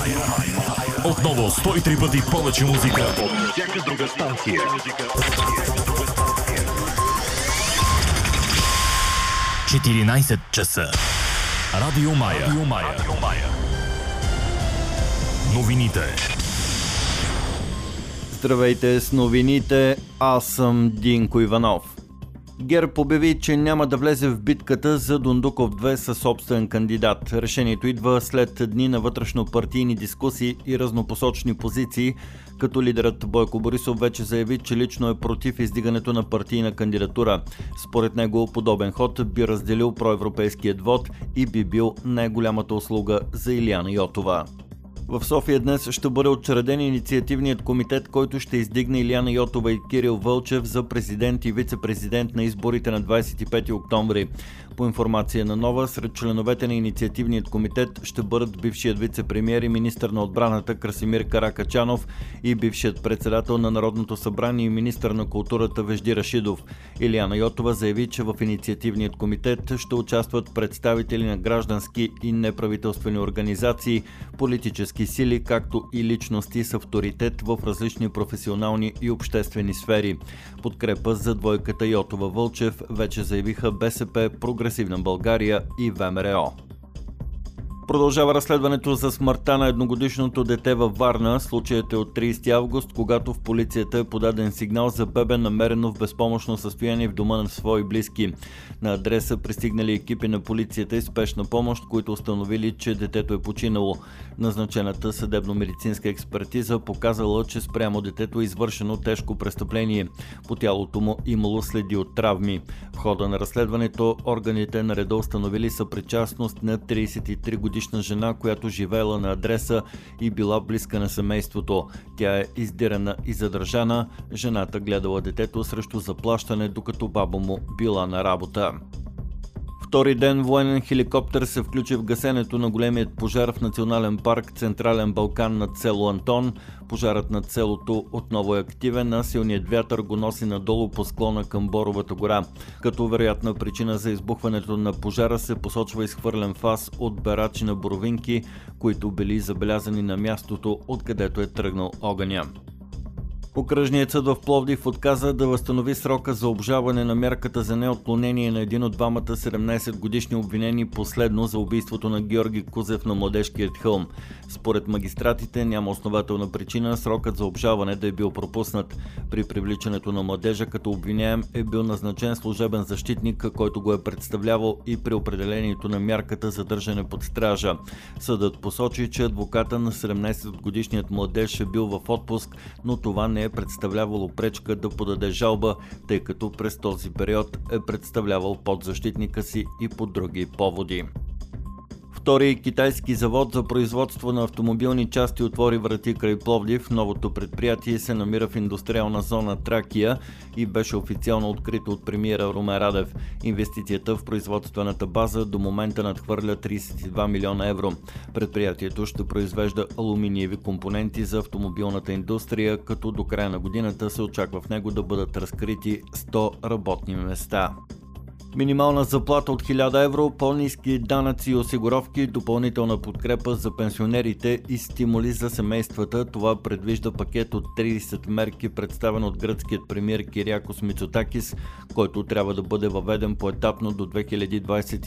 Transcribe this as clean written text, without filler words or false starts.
Отново 103 пъти повече музика от всяка друга станция. 14 часа. Радио Мая. Новините. Здравейте с новините, аз съм Динко Иванов. ГЕРБ обяви, че няма да влезе в битката за Дондуков 2 със собствен кандидат. Решението идва след дни на вътрешно-партийни дискусии и разнопосочни позиции, като лидерът Бойко Борисов вече заяви, че лично е против издигането на партийна кандидатура. Според него подобен ход би разделил проевропейският вод и би бил най-голямата услуга за Илияна Йотова. В София днес ще бъде учреден инициативният комитет, който ще издигне Илияна Йотова и Кирил Вълчев за президент и вице-президент на изборите на 25 октомври. По информация на Нова, сред членовете на инициативният комитет ще бъдат бившият вице-премиер и министър на отбраната Красимир Каракачанов и бившият председател на Народното събрание и министър на културата Вежди Рашидов. Илияна Йотова заяви, че в инициативният комитет ще участват представители на граждански и неправителствени организации, политически сили, както и личности с авторитет в различни професионални и обществени сфери. Подкрепа за двойката Йотова-Вълчев вече заявиха БСП, Прогресивна България и ВМРО. Продължава разследването за смъртта на едногодишното дете във Варна. Случаят е от 30 август, когато в полицията е подаден сигнал за бебе, намерено в безпомощно състояние в дома на свои близки. На адреса пристигнали екипи на полицията и спешна помощ, които установили, че детето е починало. Назначената съдебно-медицинска експертиза показала, че спрямо детето е извършено тежко престъпление. По тялото му имало следи от травми. В хода на разследването органите на реда установили съпричастност на 33-годишна жена, която живеела на адреса и била близка на семейството. Тя е издирана и задържана. Жената гледала детето срещу заплащане, докато баба му била на работа. Втори ден военен хеликоптер се включи в гасенето на големият пожар в национален парк Централен Балкан над село Антон. Пожарът над селото отново е активен, а силният вятър го носи надолу по склона към Боровата гора. Като вероятна причина за избухването на пожара се посочва изхвърлен фас от берачи на боровинки, които били забелязани на мястото, откъдето е тръгнал огъня. Окръжният съд в Пловдив отказа да възстанови срока за обжалване на мярката за неотклонение на един от двамата 17-годишни обвинени последно за убийството на Георги Кузев на Младежкият хълм. Според магистратите няма основателна причина срокът за обжалване да е бил пропуснат. При привличането на младежа като обвиняем е бил назначен служебен защитник, който го е представлявал и при определението на мярката за държане под стража. Съдът посочи, че адвоката на 17-годишният младеж е бил в отпуск, но това не е представлявало пречка да подаде жалба, тъй като през този период е представлявал подзащитника си и по други поводи. Втори китайски завод за производство на автомобилни части отвори врати край Пловдив. Новото предприятие се намира в индустриална зона Тракия и беше официално открито от премиера Румен Радев. Инвестицията в производствената база до момента надхвърля 32 милиона евро. Предприятието ще произвежда алуминиеви компоненти за автомобилната индустрия, като до края на годината се очаква в него да бъдат разкрити 100 работни места. Минимална заплата от 1000 евро, по-ниски данъци и осигуровки, допълнителна подкрепа за пенсионерите и стимули за семействата. Това предвижда пакет от 30 мерки, представен от гръцкият премиер Кириакос Мицотакис, който трябва да бъде въведен поетапно до 2020